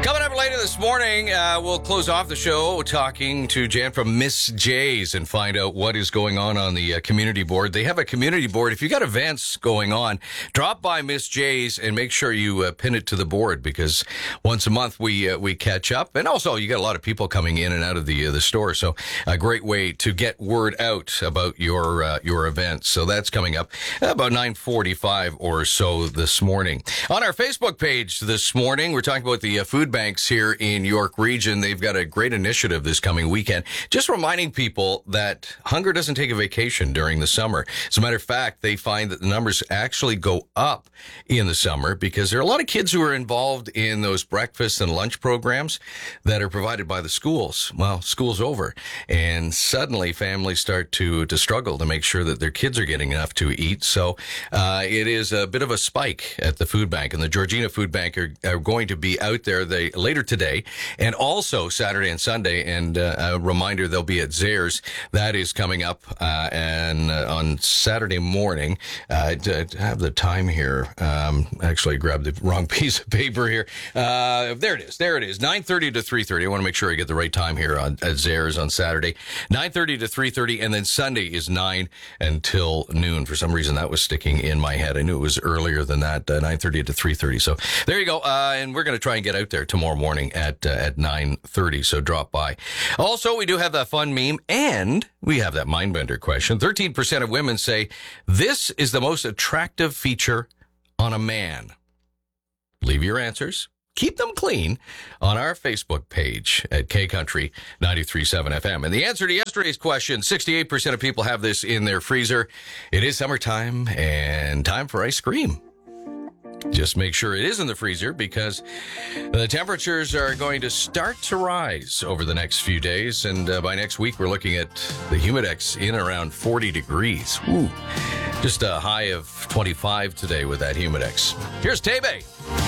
Coming up later this morning, we'll close off the show talking to Jan from Miss J's and find out what is going on the community board. They have a community board. If you got events going on, drop by Miss J's and make sure you pin it to the board, because once a month we catch up. And also, you got a lot of people coming in and out of the store, so a great way to get word out about your events. So that's coming up about 9:45 or so this morning. On our Facebook page this morning, we're talking about the food banks here in York Region. They've got a great initiative this coming weekend. Just reminding people that hunger doesn't take a vacation during the summer. As a matter of fact, they find that the numbers actually go up in the summer because there are a lot of kids who are involved in those breakfast and lunch programs that are provided by the schools. Well, school's over, and suddenly families start to struggle to make sure that their kids are getting enough to eat. So it is a bit of a spike at the food bank, and the Georgina Food Bank are going to be out there later today, and also Saturday and Sunday. And a reminder, they'll be at Zayre's. That is coming up and on Saturday morning. I have the time here. Actually, I grabbed the wrong piece of paper here. There it is. 9:30 to 3:30. I want to make sure I get the right time here at Zayre's on Saturday. 9:30 to 3:30, and then Sunday is 9 until noon. For some reason, that was sticking in my head. I knew it was earlier than that, 9:30 to 3:30. So there you go. And we're going to try and get out there tomorrow morning at 9:30. So drop by. Also, we do have that fun meme, and we have that Mindbender question. 13% of women say this is the most attractive feature on a man. Leave your answers. Keep them clean on our Facebook page at K-Country 93.7 FM. And the answer to yesterday's question, 68% of people have this in their freezer. It is summertime and time for ice cream. Just make sure it is in the freezer, because the temperatures are going to start to rise over the next few days. And by next week, we're looking at the Humidex in around 40 degrees. Ooh, just a high of 25 today with that Humidex. Here's Tebe.